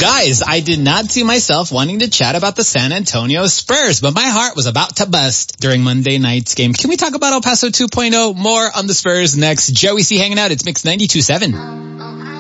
Guys, I did not see myself wanting to chat about the San Antonio Spurs, but my heart was about to bust during Monday night's game. Can we talk about El Paso 2.0? More on the Spurs next. Joey C hanging out. It's Mix 92.7.